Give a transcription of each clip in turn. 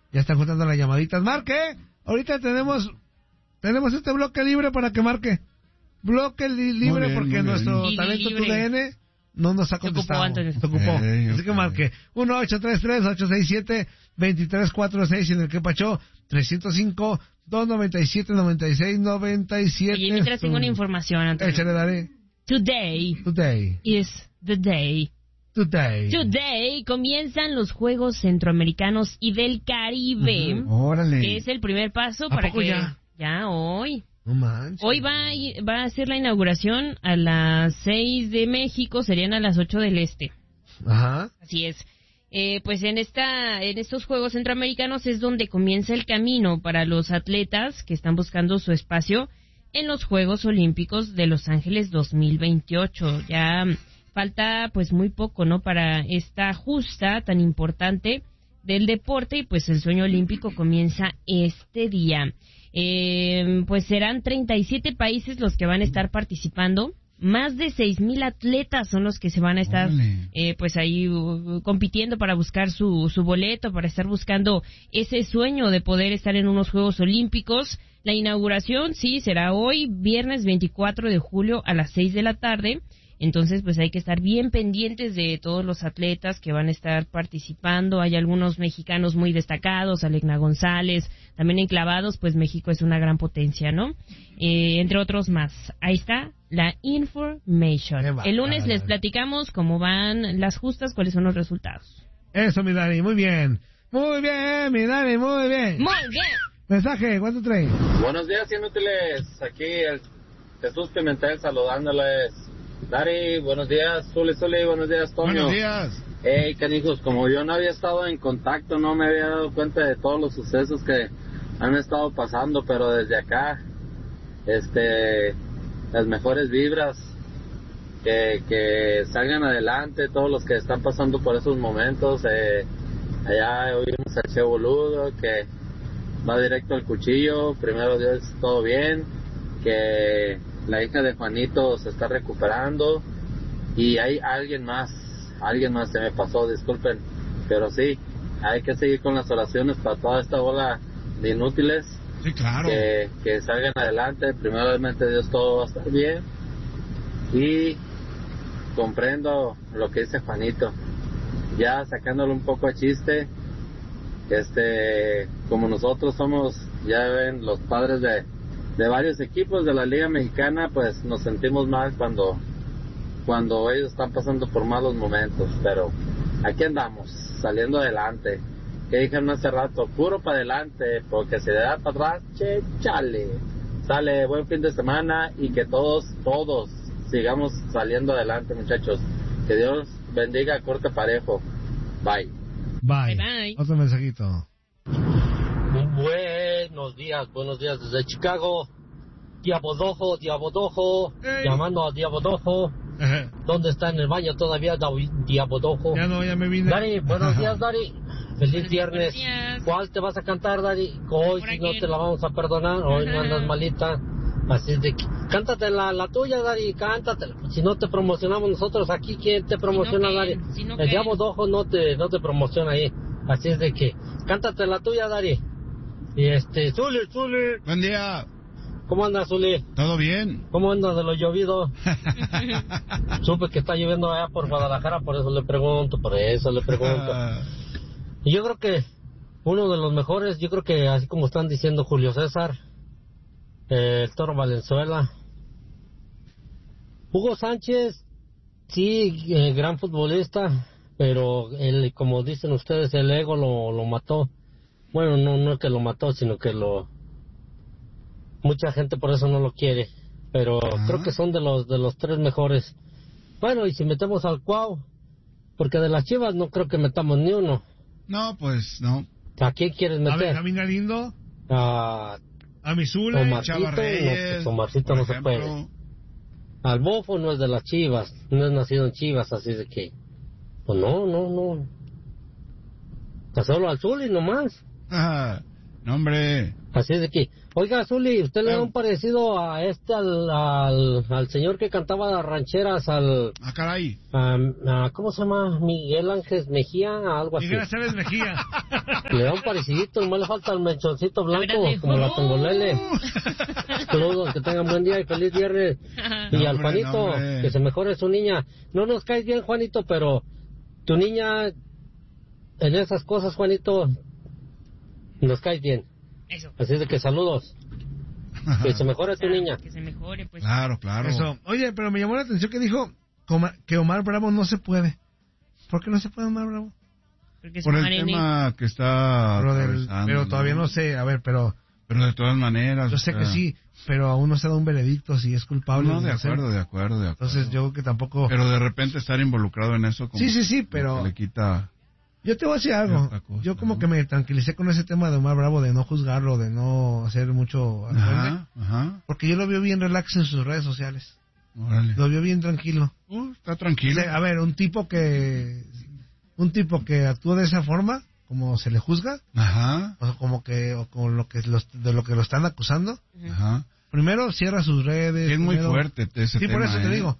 Ya están juntando las llamaditas. ¡Marque! Ahorita tenemos este bloque libre para que marque. Bloque libre bien, porque nuestro talento TUDN no nos ha contestado. Se ocupó. Así que marque 1-833-867-2346 y en el que pachó 305-297-9697. Oye, mientras tengo una información, Antonio. Échale, dale. Today is the day. Today comienzan los Juegos Centroamericanos y del Caribe. Órale. Que es el primer paso para que... Ya hoy. No manches. Hoy va a ser la inauguración a las 6 de México, serían a las 8 del Este. Ajá. Así es. Pues en estos Juegos Centroamericanos es donde comienza el camino para los atletas que están buscando su espacio en los Juegos Olímpicos de Los Ángeles 2028. Ya falta pues muy poco, ¿no? Para esta justa tan importante del deporte y pues el sueño olímpico comienza este día. Pues serán 37 países los que van a estar participando. Más de 6,000 atletas son los que se van a estar pues ahí compitiendo para buscar su boleto, para estar buscando ese sueño de poder estar en unos Juegos Olímpicos. La inauguración, sí, será hoy, viernes 24 de julio a las 6 de la tarde. Entonces, pues hay que estar bien pendientes de todos los atletas que van a estar participando. Hay algunos mexicanos muy destacados, Alegna González, también en clavados, pues México es una gran potencia, ¿no? Entre otros más. Ahí está la information. El lunes les platicamos cómo van las justas, cuáles son los resultados. Eso, mi Dani, muy bien. Muy bien, mi Dani, muy bien. Muy bien. Mensaje, ¿cuánto trae? Buenos días, inútiles. Aquí el Jesús Pimentel saludándoles. Dari, buenos días. Zuli, buenos días, Toño. Buenos días. Hey, canijos, como yo no había estado en contacto, no me había dado cuenta de todos los sucesos que han estado pasando, pero desde acá, las mejores vibras, que salgan adelante todos los que están pasando por esos momentos. Allá oímos al Che Boludo, que va directo al cuchillo, primero Dios, todo bien, que la hija de Juanito se está recuperando y hay alguien más se me pasó, disculpen, pero sí, hay que seguir con las oraciones para toda esta bola de inútiles. Sí, claro. Que salgan adelante, primeramente Dios, todo va a estar bien. Y comprendo lo que dice Juanito, ya sacándolo un poco a chiste, como nosotros somos, ya ven, los padres de varios equipos de la Liga Mexicana, pues nos sentimos mal cuando ellos están pasando por malos momentos, pero aquí andamos, saliendo adelante. Que dijeron hace rato, puro para adelante, porque si le da para atrás, chale. Sale, buen fin de semana y que todos sigamos saliendo adelante, muchachos. Que Dios bendiga a corte parejo. Bye. Bye. Otro mensajito. Buenos días desde Chicago. Diabodojo, hey. Llamando a Diabodojo. ¿Dónde está en el baño todavía Diabodojo? Ya me vine. Dari, buenos días, Dari. Feliz viernes. ¿Cuál te vas a cantar, Dari? Hoy si no te la vamos a perdonar, hoy no andas malita. Así es de que, cántate la tuya, Dari, cántate. Si no te promocionamos nosotros aquí, ¿quién te promociona, Dari? El Diabodojo no te promociona ahí. Así es de que, cántate la tuya, Dari. Y Zuli. Buen día. ¿Cómo andas, Zuli? ¿Todo bien? ¿Cómo andas de lo llovido? Supe que está lloviendo allá por Guadalajara, por eso le pregunto. Y yo creo que uno de los mejores, yo creo que así como están diciendo Julio César, el Toro Valenzuela, Hugo Sánchez, sí, gran futbolista, pero él, como dicen ustedes, el ego lo mató. Bueno, no es que lo mató, sino que mucha gente por eso no lo quiere, pero creo que son de los tres mejores. Bueno, y si metemos al Cuau, porque de las Chivas no creo que metamos ni uno. No, pues no. ¿A quién quieres meter? A Benjamín Lindo. A Misula. Omarcito, pues Omarcito no se puede. Al Bofo no es de las Chivas, no es nacido en Chivas, así de que pues no. Solo al Zuli nomás. No, hombre. Así es de que, oiga, Zuli, usted le da un parecido a al señor que cantaba las rancheras, Ah, caray. ¿Cómo se llama? Miguel Ángel Mejía, algo así. Miguel Ángel Mejía. Le da un parecidito, nomás le falta el mechoncito blanco, como la Tongolele. Saludos, que tengan buen día y feliz viernes. Y al Juanito, que se mejore su niña. No nos caes bien, Juanito, pero tu niña, en esas cosas, Juanito, nos caes bien. Eso. Así es de que saludos. Que se mejore tu niña. Que se mejore, pues. Claro. Eso. Oye, pero me llamó la atención que dijo que Omar Bravo no se puede. ¿Por qué no se puede Omar Bravo? Porque Por el tema que está pero todavía no sé, a ver, pero de todas maneras. Yo sé que sí, pero aún no se da un veredicto si es culpable. No, de acuerdo. Entonces yo creo que tampoco... Pero de repente estar involucrado en eso como Sí, pero... le quita... Yo te voy a decir algo. Cosa, yo como que me tranquilicé con ese tema de Omar Bravo, de no juzgarlo, de no hacer mucho... Ajá. Porque yo lo veo bien relax en sus redes sociales. Órale. Lo veo bien tranquilo. Está tranquilo. O sea, a ver, un tipo que actúa de esa forma, como se le juzga, Ajá. o como que o con lo que de lo que lo están acusando. Ajá. Primero cierra sus redes. Sí, es muy fuerte ese tema. Sí, por eso te digo.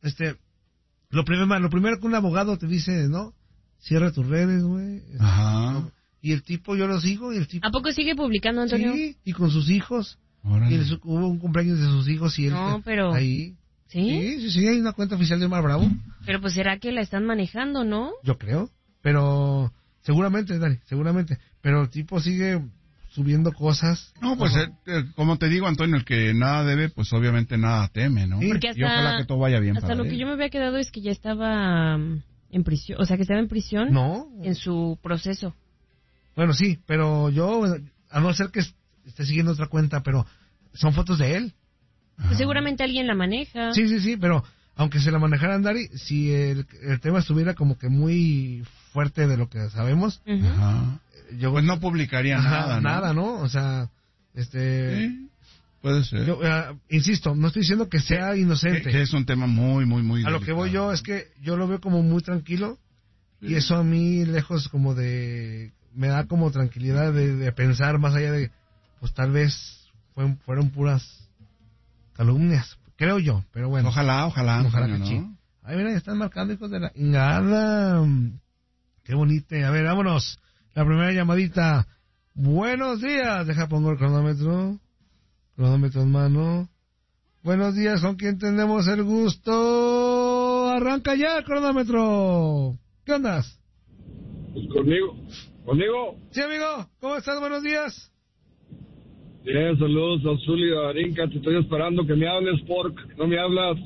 Lo primero que un abogado te dice, ¿no? Cierra tus redes, güey. Ajá. Y el tipo, yo lo sigo, y el tipo... ¿A poco sigue publicando, Antonio? Sí, y con sus hijos. Órale. Y hubo un cumpleaños de sus hijos y él... No, pero... Ahí. ¿Sí? Sí, hay una cuenta oficial de Omar Bravo. Pero pues será que la están manejando, ¿no? Yo creo. Pero... Seguramente, Dani, seguramente. Pero el tipo sigue subiendo cosas. No, pues como te digo, Antonio, el que nada debe, pues obviamente nada teme, ¿no? Sí. Porque hasta, y ojalá que todo vaya bien hasta para lo él. que yo me había quedado es que ya estaba en prisión, o sea, que estaba en prisión No. en su proceso. Bueno, sí, pero yo, a no ser que esté siguiendo otra cuenta, pero son fotos de él. Pues seguramente alguien la maneja. Sí, pero aunque se la manejaran, Dari, si el tema estuviera como que muy fuerte de lo que sabemos, Ujú. Ajá. yo Pues no publicaría nada, ¿no? O sea, Sí, puede ser. yo insisto, no estoy diciendo que sea inocente. Que es un tema muy, muy, muy A lo que voy yo es que yo lo veo como muy tranquilo, y eso a mí lejos como de... me da como tranquilidad de pensar más allá de, pues tal vez fueron puras calumnias, creo yo, pero bueno. Ojalá, Antonio, que sí. ¿no? Ay, mira, ya están marcando, hijos de la ingada. Qué bonito. A ver, vámonos. La primera llamadita. Buenos días. Deja, pongo el cronómetro. Cronómetro en mano. Buenos días, ¿con quién tenemos el gusto? Arranca ya el cronómetro. ¿Qué andas? Pues conmigo. Sí, amigo. ¿Cómo estás? Buenos días. Bien, saludos a Zuli y a Arinka. Te estoy esperando que me hables, Pork. No me hablas.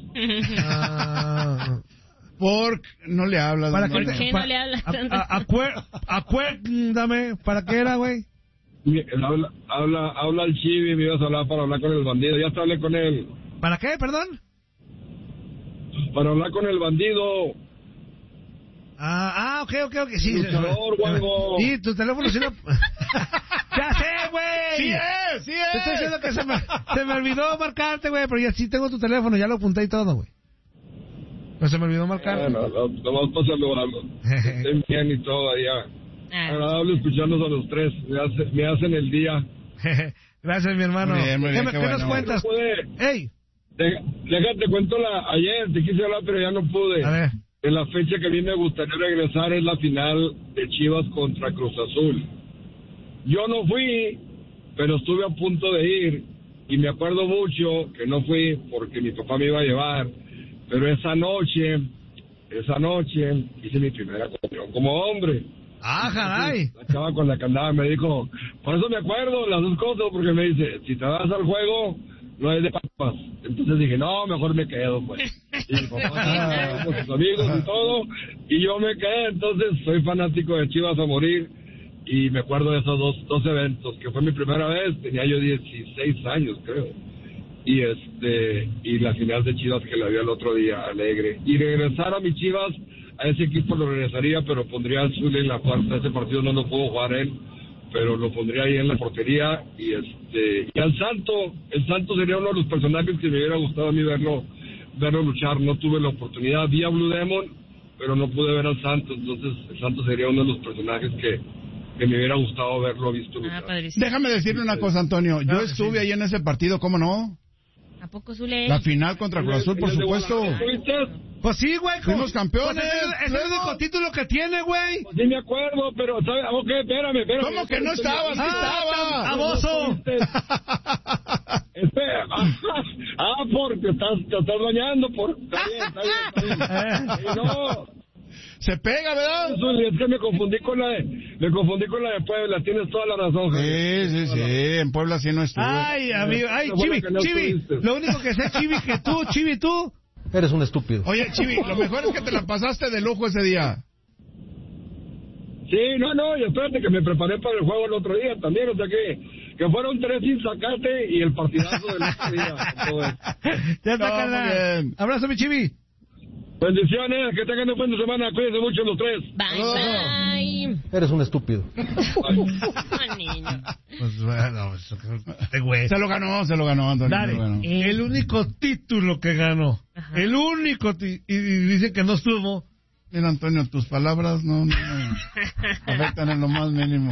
Pork, no le hablas. ¿Para ¿Por qué qué no le hablas tanto? Acuérdame, ¿para qué era, güey? Habla al Chibi, me ibas a hablar para hablar con el bandido. Ya te hablé con él. ¿Para qué, perdón? Para hablar con el bandido. Ok, sí. Luchador, guango. Sí, tu teléfono sí lo... ¡Ya sé, güey! ¡Sí es! Te estoy diciendo que se me olvidó marcarte, güey, pero ya sí tengo tu teléfono, ya lo apunté y todo, güey. Pero se me olvidó marcarte. No, nomás para saludarlo. Estén bien y todo allá. Agradable escucharnos a los tres. Me hacen el día. Gracias, mi hermano. Muy bien, ¿Qué bueno. nos cuentas? ¡Ey! Déjate cuento ayer, te quise hablar, pero ya no pude. A ver. En la fecha que a mí me gustaría regresar es la final de Chivas contra Cruz Azul. Yo no fui, pero estuve a punto de ir y me acuerdo mucho que no fui porque mi papá me iba a llevar, pero esa noche hice mi primera comunión como hombre. ¡Ah, caray! La chava con la que andaba me dijo, por eso me acuerdo las dos cosas, porque me dice, si te vas al juego, no hay de papas. Entonces dije, no, mejor me quedo, pues. Y mi papá con sus amigos y todo, y yo me quedé. Entonces soy fanático de Chivas a morir, y me acuerdo de esos dos eventos, que fue mi primera vez, tenía yo 16 años, creo. Y la final de Chivas que la vi el otro día, alegre. Y regresar a mis Chivas, a ese equipo lo regresaría, pero pondría al Zuli en la cuarta. Ese partido no lo pudo jugar él, pero lo pondría ahí en la portería. Y al Santo, el Santo sería uno de los personajes que me hubiera gustado a mí verlo luchar. No tuve la oportunidad, vi a Blue Demon, pero no pude ver al Santo. Entonces el Santo sería uno de los personajes que que me hubiera gustado verlo visto. Déjame decirle una cosa, Antonio. Yo estuve ahí en ese partido, ¿cómo no? ¿A poco, Zule? La final contra Cruz Azul, por supuesto. Pues sí, güey. Fuimos campeones. Pues es el único título que tiene, güey. Pues sí me acuerdo, pero ¿sabes? Ok, espérame. ¿Cómo que no estabas? ¡Sí estaba! ¡Abuso! Espera. Porque te estás bañando. Está bien. No. Se pega, ¿verdad? Es que me confundí con la de Puebla. Tienes toda la razón, Javier. Sí. En Puebla sí no estuve. Ay, amigo. Ay, Chivi. Lo único que sé, Chivi, tú. Eres un estúpido. Oye, Chivi, lo mejor es que te la pasaste de lujo ese día. Sí, no, y espérate que me preparé para el juego el otro día también, o sea que fueron 3 sin sacarte y el partidazo del otro día. Ya está, Carla. Abrazo, mi Chivi. Bendiciones, que tengan un buen semana, cuídense mucho los 3. Bye. Eres un estúpido. Niño. Pues bueno, güey. Se lo ganó, Antonio. Dale, el único título que ganó. Ajá. El único y dice que no estuvo. Mira, Antonio, tus palabras no me afectan en lo más mínimo.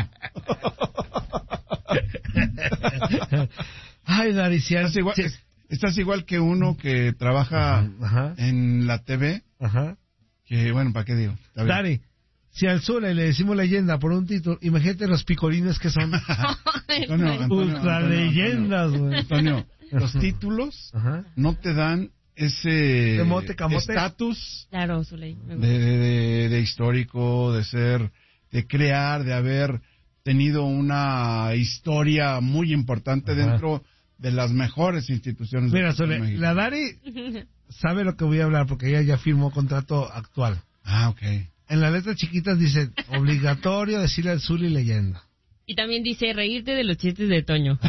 Ay, Dari, si estás igual que uno que trabaja en la TV. Ajá. Que, bueno, ¿para qué digo? Dari, si al Zule le decimos leyenda por un título, imagínate los picolines que son. Ultra leyendas, güey. Antonio, los títulos no te dan ese estatus, claro, de histórico, de crear, de haber tenido una historia muy importante dentro de las mejores instituciones. Mira, Zule, la Dari sabe lo que voy a hablar porque ella ya firmó contrato actual. Ah, ok. En las letras chiquitas dice obligatorio decirle al Zuli leyenda. Y también dice reírte de los chistes de Toño.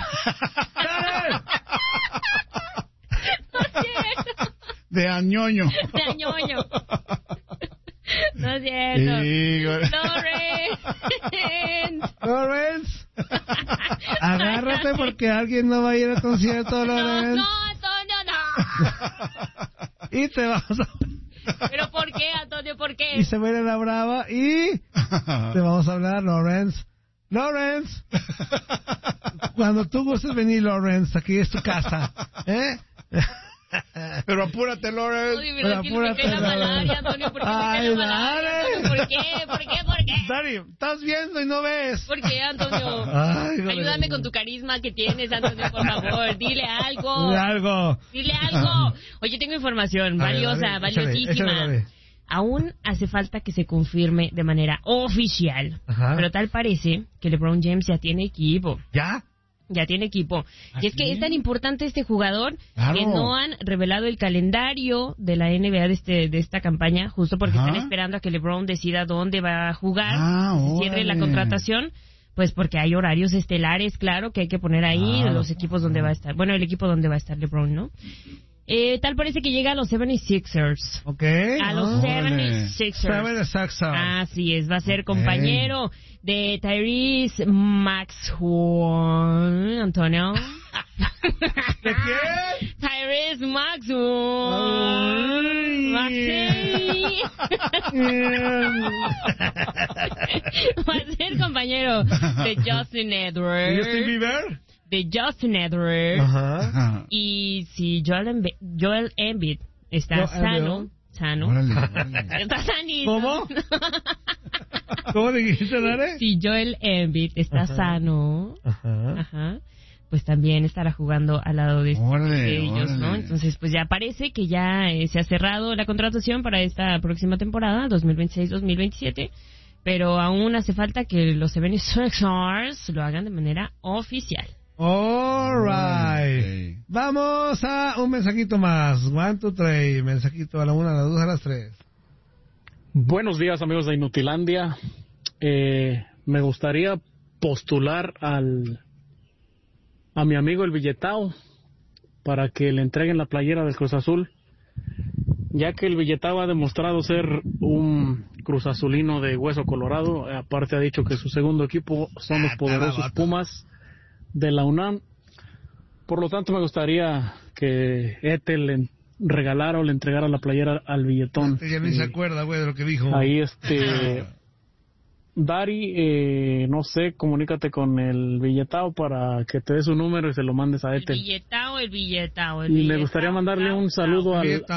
De añoño. No es cierto. Lawrence. Agárrate porque alguien no va a ir al concierto, Lawrence. No, Antonio, no. Y te vamos a... ¿Pero por qué, Antonio? ¿Por qué? Y se viene la brava y te vamos a hablar, Lawrence. Cuando tú gustes venir, Lawrence, aquí es tu casa. Pero apúrate, Lawrence. Pero apúrate, Malaria, Antonio. ¿Por qué Ay, Malaria? ¿Por qué? Dari, estás viendo y no ves. ¿Por qué, Antonio? Ay, ayúdame con tu carisma que tienes, Antonio, por favor. Dile algo. Oye, tengo información valiosísima. Échale. Aún hace falta que se confirme de manera oficial. Pero tal parece que LeBron James ya tiene equipo. Ya tiene equipo. Y es que es tan importante este jugador que no han revelado el calendario de la NBA de esta campaña, justo porque están esperando a que LeBron decida dónde va a jugar, se cierre la contratación, pues porque hay horarios estelares, claro, que hay que poner ahí los equipos donde va a estar. Bueno, el equipo donde va a estar LeBron, ¿no? Tal parece que llega a los 76ers. Ok. A los 76ers. Así es, va a ser compañero de Tyrese Maxey, Antonio. ¿De qué? Tyrese Maxey. Va a ser compañero de Justin Edwards. ¿Y Justin Bieber? De Justin Edwards. Y si Joel Embiid está sano. Está sanísimo. ¿Cómo? ¿Cómo dijiste, Dare? Si Joel Embiid está sano, pues también estará jugando al lado de ellos, ¿no? Entonces, pues ya parece que ya se ha cerrado la contratación para esta próxima temporada, 2026-2027. Pero aún hace falta que los 76ers lo hagan de manera oficial. All right. Okay. Vamos a un mensajito más. 1, 2, 3. Mensajito a la 1, a la 2, a las 3. Buenos días, amigos de Inutilandia. Me gustaría postular a mi amigo el Billetao para que le entreguen la playera del Cruz Azul, ya que el Billetao ha demostrado ser un Cruz Azulino de hueso colorado. Aparte ha dicho que su segundo equipo son los poderosos Pumas de la UNAM. Por lo tanto, me gustaría que Ethel le regalara o le entregara la playera al Billetón. Ya ni se acuerda, güey, de lo que dijo. Ahí Dari, no sé, comunícate con el billetao para que te dé su número y se lo mandes a Ethel. El billetao. Y me gustaría mandarle un saludo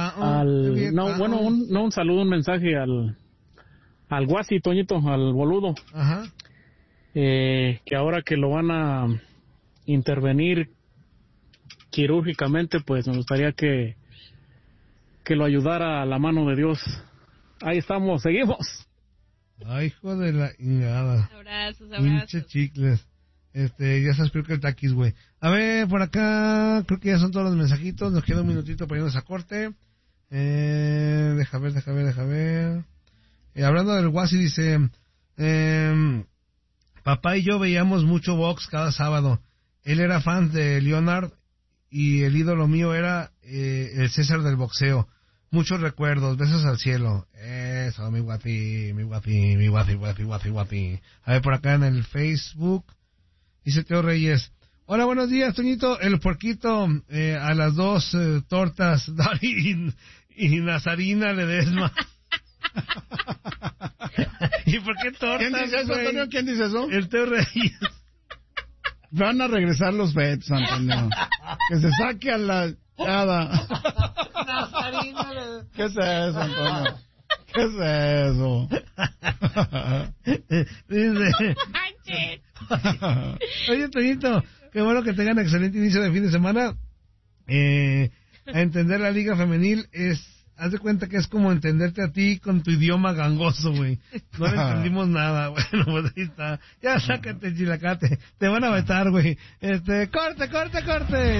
un mensaje al Guasi, Toñito, al boludo. Ajá. Que ahora que lo van a intervenir quirúrgicamente, pues me gustaría que lo ayudara a la mano de Dios. Ahí estamos, seguimos. Ay, hijo de la ingada. Abrazos. Pinche chicles. Ya se explica el taquis, güey. A ver, por acá, creo que ya son todos los mensajitos. Nos queda un minutito para irnos a corte. Deja ver. Hablando del Guasi, dice, papá y yo veíamos mucho box cada sábado. Él era fan de Leonard y el ídolo mío era el César del boxeo. Muchos recuerdos, besos al cielo. Eso, mi guapi. A ver, por acá en el Facebook, dice Teo Reyes. Hola, buenos días, Toñito. El porquito, a las 2 tortas, Dari y Nazarina Ledesma. ¿Y por qué tortas? ¿Quién dice eso, Antonio? ¿Quién dice eso? El Teo Reyes. Van a regresar los bets, Antonio. Que se saque a la nada. ¿Qué es eso, Antonio? ¿Qué es eso? Dice... Oye, Toñito, qué bueno que tengan excelente inicio de fin de semana. A entender la liga femenil haz de cuenta que es como entenderte a ti con tu idioma gangoso, güey. No le entendimos nada. Bueno, pues ahí está. Ya sácate, chilacate. Te van a vetar, güey. Corte.